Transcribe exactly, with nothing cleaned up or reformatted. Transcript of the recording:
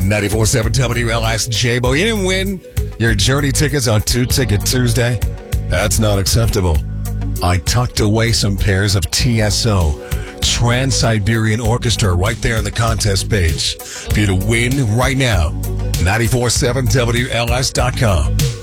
ninety-four point seven W L S J-Bo. You didn't win your Journey tickets on Two Ticket Tuesday? That's not acceptable. I tucked away some pairs of T S O, Trans-Siberian Orchestra, right there on the contest page for you to win right now. ninety-four point seven W L S dot com.